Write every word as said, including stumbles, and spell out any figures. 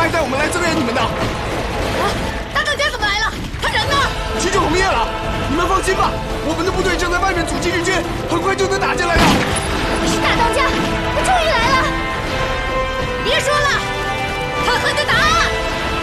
带我们来增援你们的。 啊，大当家怎么来了？他人呢？ 去救红叶了。你们放心吧，我们的部队正在外面阻击日军，很快就能打进来的。